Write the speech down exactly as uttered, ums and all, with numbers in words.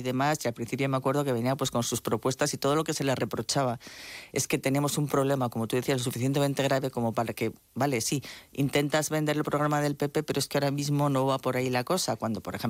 y demás, y al principio me acuerdo que venía pues con sus propuestas y todo lo que se le reprochaba es que tenemos un problema, como tú decías, lo suficientemente grave como para que, vale, sí, intentas vender el programa del P P, pero es que ahora mismo no va por ahí la cosa, cuando, por ejemplo,